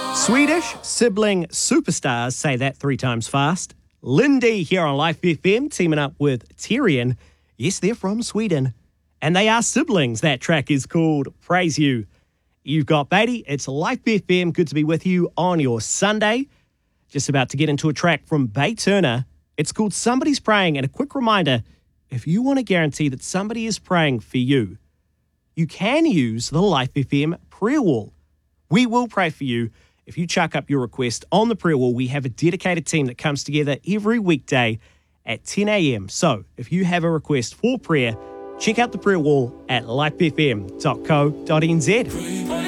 Swedish sibling superstars, say that 3 times fast. Lindy here on Life FM, teaming up with Tyrion. Yes, they're from Sweden, and they are siblings. That track is called Praise You. You've got Beatty. It's Life FM. Good to be with you on your Sunday. Just about to get into a track from Bay Turner. It's called Somebody's Praying, and a quick reminder, if you want to guarantee that somebody is praying for you, you can use the Life FM prayer wall. We will pray for you. If you chuck up your request on the prayer wall, we have a dedicated team that comes together every weekday at 10 a.m. So if you have a request for prayer, check out the prayer wall at lifefm.co.nz.